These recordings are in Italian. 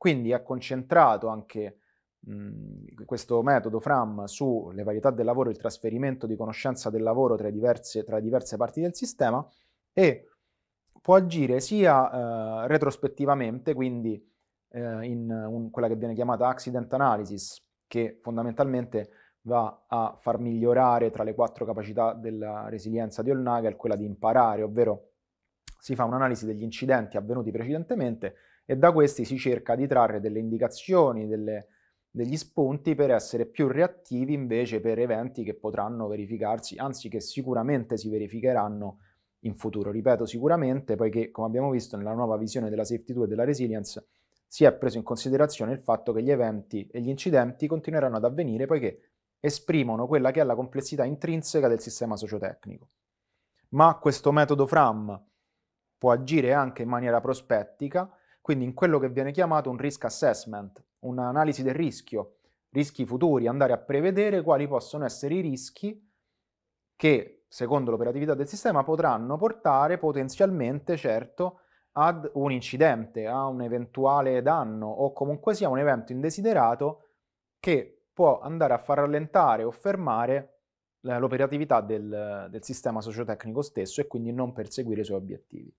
Quindi è concentrato anche questo metodo FRAM sulle varietà del lavoro e il trasferimento di conoscenza del lavoro tra le diverse parti del sistema e può agire sia retrospettivamente, quindi quella che viene chiamata accident analysis, che fondamentalmente va a far migliorare tra le 4 capacità della resilienza di Hollnagel quella di imparare, ovvero si fa un'analisi degli incidenti avvenuti precedentemente e da questi si cerca di trarre delle indicazioni, degli spunti per essere più reattivi invece per eventi che potranno verificarsi, anzi che sicuramente si verificheranno in futuro. Ripeto sicuramente, poiché come abbiamo visto nella nuova visione della Safety 2 e della Resilience si è preso in considerazione il fatto che gli eventi e gli incidenti continueranno ad avvenire poiché esprimono quella che è la complessità intrinseca del sistema sociotecnico. Ma questo metodo FRAM può agire anche in maniera prospettica, quindi in quello che viene chiamato un risk assessment, un'analisi del rischio, rischi futuri, andare a prevedere quali possono essere i rischi che, secondo l'operatività del sistema, potranno portare potenzialmente, certo, ad un incidente, a un eventuale danno o comunque sia un evento indesiderato che può andare a far rallentare o fermare l'operatività del sistema sociotecnico stesso e quindi non perseguire i suoi obiettivi.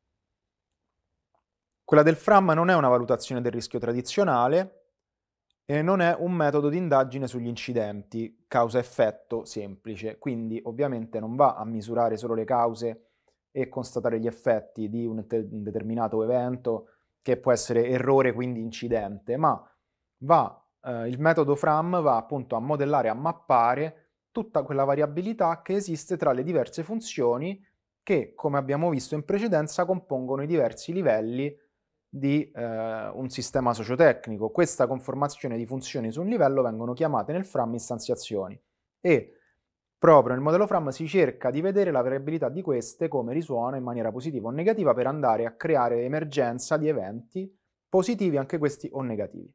Quella del FRAM non è una valutazione del rischio tradizionale e non è un metodo di indagine sugli incidenti, causa-effetto semplice, quindi ovviamente non va a misurare solo le cause e constatare gli effetti di un determinato evento che può essere errore, quindi incidente, ma il metodo FRAM va appunto a modellare, a mappare tutta quella variabilità che esiste tra le diverse funzioni che, come abbiamo visto in precedenza, compongono i diversi livelli di un sistema sociotecnico. Questa conformazione di funzioni su un livello vengono chiamate nel FRAM istanziazioni e proprio nel modello FRAM si cerca di vedere la variabilità di queste come risuona in maniera positiva o negativa per andare a creare emergenza di eventi positivi anche questi o negativi.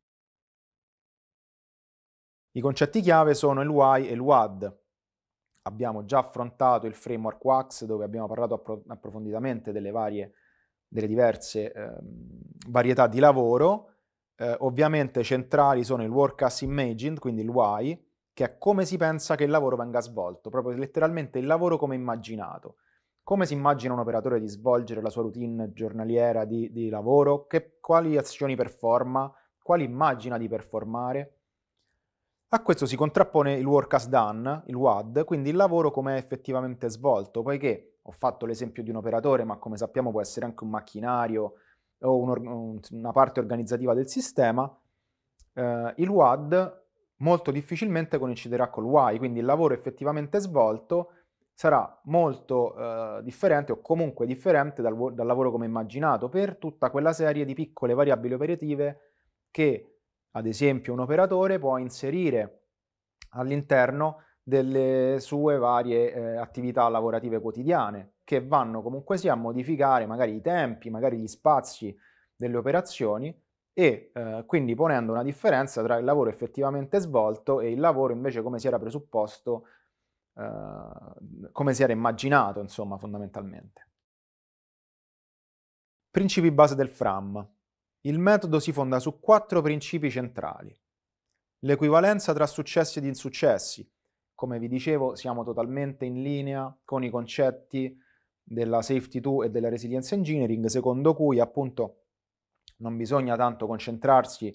I concetti chiave sono il why e il what. Abbiamo già affrontato il framework WAX dove abbiamo parlato approfonditamente delle diverse varietà di lavoro. Ovviamente centrali sono il work as imagined, quindi il why, che è come si pensa che il lavoro venga svolto, proprio letteralmente il lavoro come immaginato. Come si immagina un operatore di svolgere la sua routine giornaliera di lavoro, quali azioni performa, quali immagina di performare. A questo si contrappone il work as done, il WAD, quindi il lavoro come è effettivamente svolto, poiché ho fatto l'esempio di un operatore, ma come sappiamo può essere anche un macchinario o una parte organizzativa del sistema, il WAD molto difficilmente coinciderà col why, quindi il lavoro effettivamente svolto sarà molto differente o comunque differente dal lavoro come immaginato per tutta quella serie di piccole variabili operative che ad esempio un operatore può inserire all'interno delle sue varie attività lavorative quotidiane, che vanno comunque sia a modificare magari i tempi, magari gli spazi delle operazioni e quindi ponendo una differenza tra il lavoro effettivamente svolto e il lavoro invece come si era presupposto, come si era immaginato, insomma, fondamentalmente. Principi base del FRAM. Il metodo si fonda su 4 principi centrali. L'equivalenza tra successi ed insuccessi. Come vi dicevo, siamo totalmente in linea con i concetti della Safety 2 e della Resilience Engineering, secondo cui appunto non bisogna tanto concentrarsi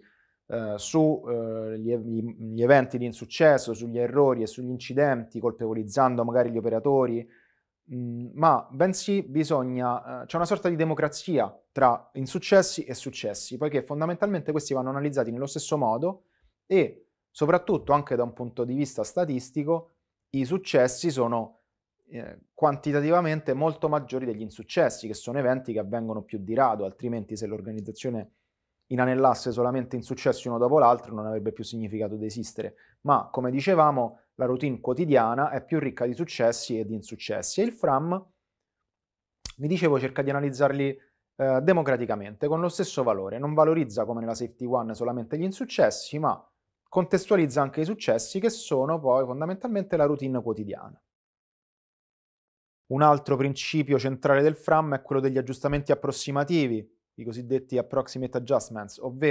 sugli eventi di insuccesso, sugli errori e sugli incidenti, colpevolizzando magari gli operatori, ma bensì c'è una sorta di democrazia tra insuccessi e successi, poiché fondamentalmente questi vanno analizzati nello stesso modo e soprattutto anche da un punto di vista statistico i successi sono quantitativamente molto maggiori degli insuccessi, che sono eventi che avvengono più di rado, altrimenti se l'organizzazione inanellasse solamente insuccessi uno dopo l'altro non avrebbe più significato di esistere. Ma come dicevamo, la routine quotidiana è più ricca di successi e di insuccessi e il FRAM, vi dicevo, cerca di analizzarli democraticamente, con lo stesso valore. Non valorizza come nella Safety One solamente gli insuccessi, ma contestualizza anche i successi che sono poi fondamentalmente la routine quotidiana. Un altro principio centrale del FRAM è quello degli aggiustamenti approssimativi, i cosiddetti approximate adjustments, ovvero